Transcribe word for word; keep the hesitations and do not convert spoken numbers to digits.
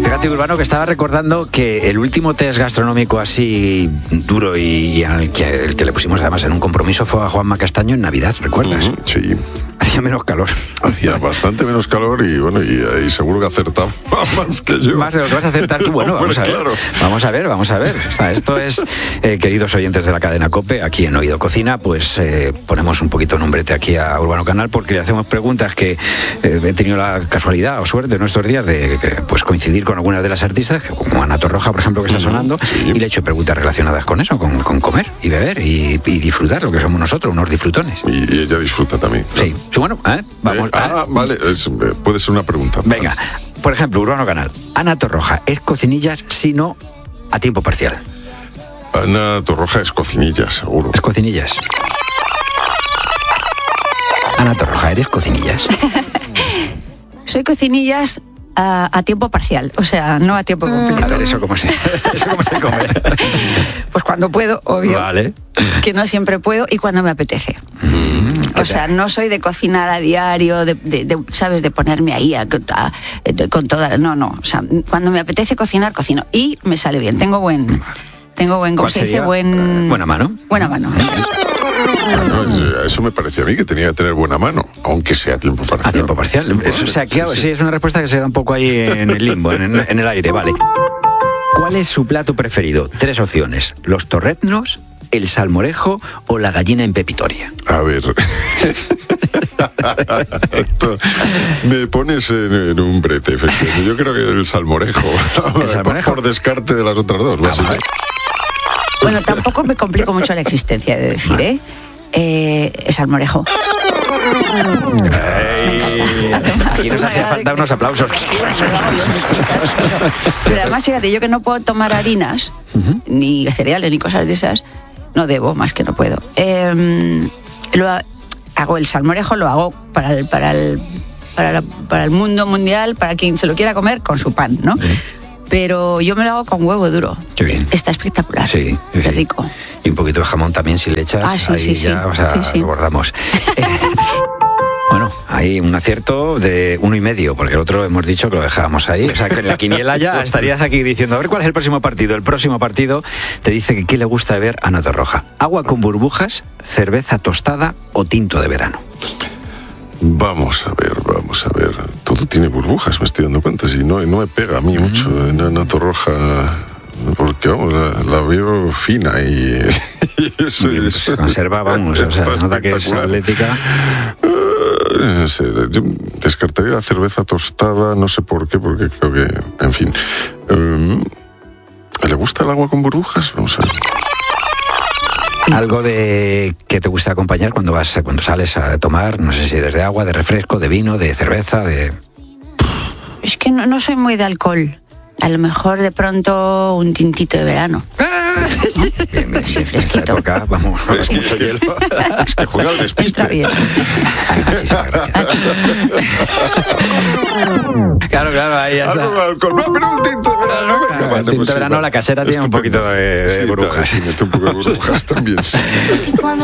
Fíjate, Urbano, que estaba recordando que el último test gastronómico así duro y, y al que, el que le pusimos además en un compromiso fue a Juanma Castaño en Navidad, ¿recuerdas? Mm, sí. Hacía menos calor. Hacía bastante menos calor y bueno, y, y seguro que acertaba más que yo. Más de lo que vas a acertar tú. Bueno, vamos a ver. Claro. Vamos a ver, vamos a ver. Está, esto es, eh, queridos oyentes de la cadena COPE, aquí en Oído Cocina, pues eh, ponemos un poquito nombrete aquí a Urbano Canal porque le hacemos preguntas que eh, he tenido la casualidad o suerte en estos días de eh, pues coincidir con algunas de las artistas, como Ana Torroja, por ejemplo, que está sonando, sí. y le he hecho preguntas relacionadas con eso, con, con comer y beber y, y disfrutar, lo que somos nosotros, unos disfrutones. Y, y ella disfruta también. Sí, sí, bueno, ¿eh? Vamos. Eh, ah, vale, es, puede ser una pregunta. Venga, por ejemplo, Urbano Canal. Ana Torroja, ¿es cocinillas, si no, a tiempo parcial? Ana Torroja es cocinilla, seguro. ¿Es cocinillas? Ana Torroja, ¿eres cocinillas? Soy cocinillas a, a tiempo parcial, o sea, no a tiempo completo. A ver, ¿eso cómo se, eso cómo se come? Pues cuando puedo, obvio. Vale. Que no siempre puedo y cuando me apetece. Mm, O sea, no soy de cocinar a diario, de, de, de, ¿sabes? De ponerme ahí a, a, a, con toda... No, no. O sea, cuando me apetece cocinar, cocino. Y me sale bien. Tengo buen... Tengo buen... ¿Cómo se dice? Buen... Buena mano. Buena mano. No, eso me parecía a mí que tenía que tener buena mano, aunque sea a tiempo parcial. A tiempo parcial. Vale, Eso, o sea, que, sí, sí. sí, es una respuesta que se da un poco ahí en el limbo, en, en el aire, vale. ¿Cuál es su plato preferido? Tres opciones. ¿Los torreznos, el salmorejo o la gallina en pepitoria? A ver... Esto, me pones en, en un brete, efectivamente. Yo creo que el salmorejo. ¿El salmorejo? Por, por descarte de las otras dos, Ah, básicamente. Bueno, tampoco me complico mucho la existencia, de decir, ¿eh? eh es salmorejo. Ay, aquí nos hacía falta unos aplausos. Pero además, fíjate, yo que no puedo tomar harinas, uh-huh. ni cereales, ni cosas de esas, no debo, más que no puedo. Eh, lo hago el salmorejo, lo hago para el, para el, para la, para el mundo mundial, para quien se lo quiera comer, con su pan, ¿no? Uh-huh. Pero yo me lo hago con huevo duro. Qué bien. Está espectacular. Sí, sí, qué rico. Y un poquito de jamón también si le echas. Ah, sí, ahí sí, ya, sí. o sea, sí, sí. abordamos. eh, bueno, hay un acierto de uno y medio, porque el otro hemos dicho que lo dejábamos ahí. O sea, que en la quiniela ya estarías aquí diciendo, a ver cuál es el próximo partido. El próximo partido te dice que qué le gusta beber a Ana Torroja. Agua con burbujas, cerveza tostada o tinto de verano. Vamos a ver, vamos a ver. Todo tiene burbujas, me estoy dando cuenta. Si no, no me pega a mí mm. mucho en Ana Torroja, porque vamos, la, la veo fina y, y eso y, es. Se conserva, vamos, o sea, nota que es atlética. Uh, no sé, yo descartaría la cerveza tostada, no sé por qué, porque creo que, en fin. Um, ¿Le gusta el agua con burbujas? Vamos a ver. Algo de que te gusta acompañar cuando vas, cuando sales a tomar, no sé si eres de agua, de refresco, de vino, de cerveza, de... Es que no, no soy muy de alcohol. A lo mejor de pronto un tintito de verano. Bien, bien, sí, en esta época, vamos, es que, mucho hielo. Es que juega al despiste. Está bien. Así se Claro, claro, ahí ya está. No, pero un tinto de verano. Claro, el tinto de verano, la casera tiene un poquito de, de sí, burbujas. Sí, mete un poco de burbujas también, sí.